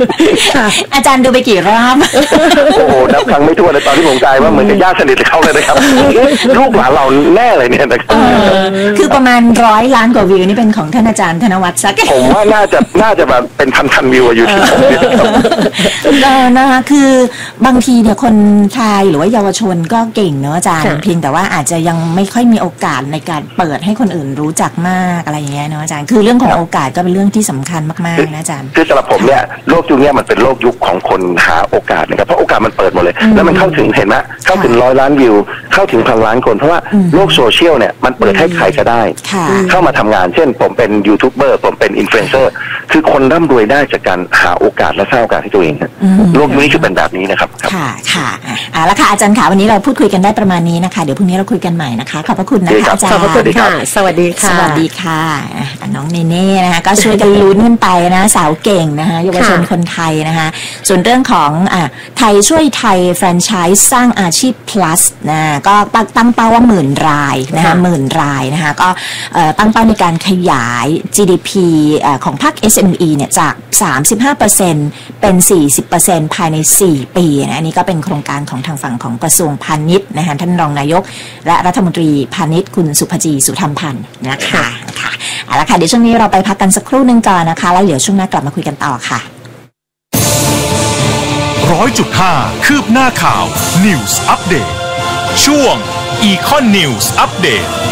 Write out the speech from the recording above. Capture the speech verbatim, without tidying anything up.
อาจารย์ดูไปกี่รอบโอ้โหนับครั้งไม่ถ้วนเลยตอนที่ผมกลายว่าเหมือนกับญาติสนิทเขาเลยนะครับลูกหลานเราแน่เลยเนี่ยนะครับคือประมาณร้อยล้านกว่าวิวนี่เป็นของท่านอาจารย์ธนวัฒน์สักผมว่าน่าจะน่าจะแบบเป็นพันพันวิวอยู่ที่ผมเนี่ยนะคะคือบางทีเนี่ยคนไทยหรือว่าเยาวชนก็เก่งเนอะอาจารย์เพียงแต่ว่าอาจจะยังไม่ค่อยมีโอกาสในการเปิดให้คนอื่นรู้จักมากอะไรอย่างเงี้ยเนอะอาจารย์คือเรื่องของโอกาสก็เป็นเรื่องที่สำคัญมากๆนะอาจารย์คือสำหรับผมเนี่ยโลกยุคนี้มันเป็นโลกยุคของคนหาโอกาสนะครับเพราะโอกาสมันเปิดหมดเลยแล้วมันเข้าถึงเห็นไหมเข้าถึงร้อยล้านวิวเข้าถึงพันล้านคนเพราะว่าโลกโซเชียลเนี่ยมันเปิดให้ใครก็ได้เข้ามาทำงานเช่นผมเป็นยูทูบเบอร์ผมเป็นอินฟลูเอนเซอร์คือคนร่ำรวยได้จากการหาโอกาสและสร้างโอกาสให้ตัวเองโลกนี้คือเป็นแบบนี้นะครับค่ะค่ะอ่าแล้วค่ะอาจารย์ขาวันนี้เราพูดคุยกันได้ประมาณนี้นะคะเดี๋ยวพรุ่งนี้เราคุยกันใหม่นะคะขอบพระคุณนะคะอาจารย์ขอบพระคุณค่ะสวัสดีค่ะสวัสดีค่ะน้องเนเน่นะคะก็ช่วยกันลุ้นกันไปนะสาวเก่งนะคะเยาวชนคนไทยนะคะส่วนเรื่องของอ่าไทยช่วยไทยแฟรนไชส์สร้างอาชีพ plus นะก็ตั้งเป้าว่าหมื่นรายนะคะหมื่นรายนะคะก็ตั้งเป้าในการขยาย จี ดี พี ของภาค เอส เอ็ม อี เนี่ยจาก สามสิบห้าเปอร์เซ็นต์ เป็น สี่สิบเปอร์เซ็นต์ ภายในสี่ปีนะอันนี้ก็เป็นโครงการของทางฝั่งของกระทรวงพาณิชย์นะคะท่านรองนายกและรัฐมนตรีพาณิชย์คุณสุภจีสุธรรมพันธ์นะคะค่ะเอาละค่ะเดี๋ยวช่วงนี้เราไปพักกันสักครู่นึงก่อนนะคะแล้วเดี๋ยวช่วงหน้ากลับมาคุยกันต่อค่ะร้อยจุดห้าคืบหน้าข่าว News Update ช่วง Econ News Update